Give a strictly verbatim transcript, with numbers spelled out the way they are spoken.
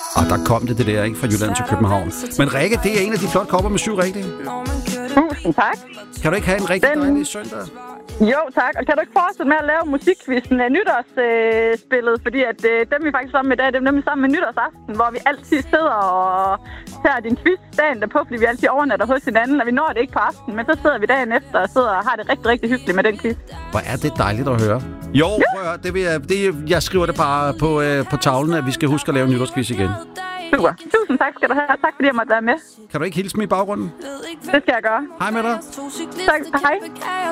Og der kom det, det der, ikke? Fra Jylland til København. Men Rikke, det er en af de flotte kopper med syv rigtige. Tusind tak. Kan du ikke have en rigtig Den... dejlig søndag? Jo, tak. Og kan du ikke fortsætte med at lave musikquizzen af nytårsspillet? Øh, fordi at øh, dem, vi faktisk sammen med i dag, dem er nemlig sammen med nytårsaften, hvor vi altid sidder og tager din quiz dagen derpå, fordi vi altid overnatter hos hinanden, og vi når det ikke på aftenen, men så sidder vi dagen efter og sidder og har det rigtig, rigtig hyggeligt med den quiz. Hvor er det dejligt at høre. Jo, ja. Prøv at høre, det vil jeg, det, jeg skriver det bare på, øh, på tavlen, at vi skal huske at lave en nytårsquiz igen. Super. Tusind tak skal du have. Tak fordi jeg måtte være med. Kan du ikke hilse mig i baggrunden? Det skal jeg gøre. Hej med dig. Tak. Hej.